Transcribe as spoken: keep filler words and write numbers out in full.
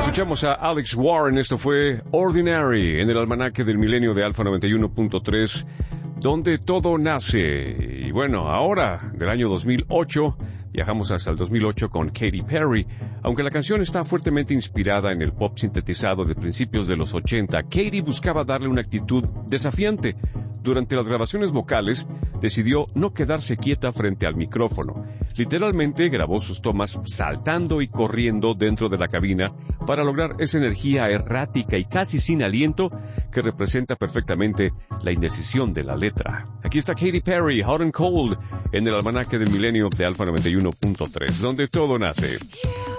Escuchamos a Alex Warren, esto fue Ordinary, en el almanaque del milenio de Alfa noventa y uno punto tres, donde todo nace. Y bueno, ahora, del año dos mil ocho, viajamos hasta el dos mil ocho con Katy Perry. Aunque la canción está fuertemente inspirada en el pop sintetizado de principios de los ochenta, Katy buscaba darle una actitud desafiante. Durante las grabaciones vocales, decidió no quedarse quieta frente al micrófono. Literalmente grabó sus tomas saltando y corriendo dentro de la cabina para lograr esa energía errática y casi sin aliento que representa perfectamente la indecisión de la letra. Aquí está Katy Perry, Hot and Cold, en el almanaque del milenio de Alfa noventa y uno punto tres, donde todo nace.